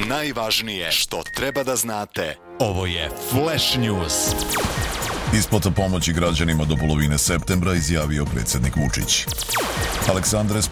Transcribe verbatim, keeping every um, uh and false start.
Najvažnije što treba da znate. Ovo je Flash News. Isplata pomoći građanima do polovine septembra izjavio predsjednik Vučić. Aleksandres